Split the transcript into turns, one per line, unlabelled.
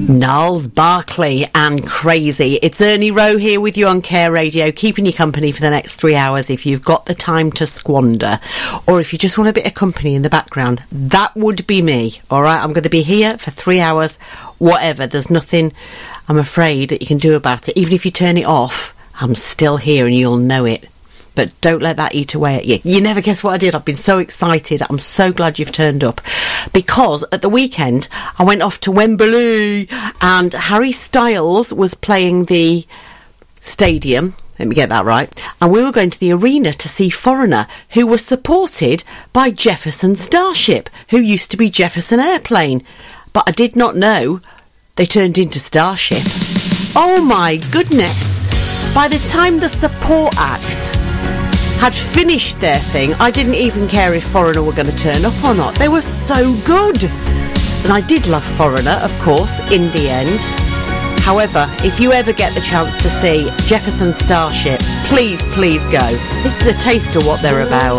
Gnarls Barkley and Crazy. It's Ernie Rowe here with you on Care Radio, keeping you company for the next 3 hours if you've got the time to squander. Or if you just want a bit of company in the background, that would be me. All right, I'm going to be here for 3 hours, whatever. There's nothing, I'm afraid, that you can do about it. Even if you turn it off, I'm still here and you'll know it. But don't let that eat away at you. You never guess what I did. I've been so excited. I'm so glad you've turned up. Because at the weekend, I went off to Wembley and Harry Styles was playing the stadium. Let me get that right. And we were going to the arena to see Foreigner, who was supported by Jefferson Starship, who used to be Jefferson Airplane. But I did not know they turned into Starship. Oh my goodness. By the time the support act had finished their thing, I didn't even care if Foreigner were going to turn up or not. They were so good. And I did love Foreigner, of course, in the end. However, if you ever get the chance to see Jefferson Starship, please, please go. This is a taste of what they're about.